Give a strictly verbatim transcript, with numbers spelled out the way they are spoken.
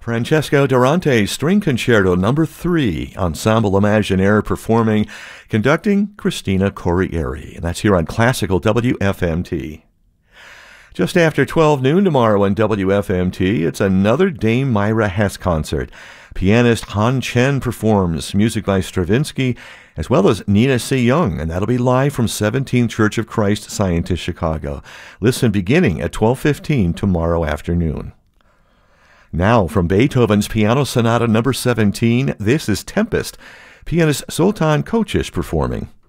Francesco Durante, String Concerto Number three, Ensemble Imaginaire performing, conducting Christina Corrieri. And that's here on Classical W F M T. Just after twelve noon tomorrow on W F M T, it's another Dame Myra Hess concert. Pianist Han Chen performs music by Stravinsky, as well as Nina C. Young, and that'll be live from seventeenth Church of Christ Scientist, Chicago. Listen beginning at twelve fifteen tomorrow afternoon. Now, from Beethoven's Piano Sonata Number seventeen, this is Tempest. Pianist Zoltan Kocsis performing.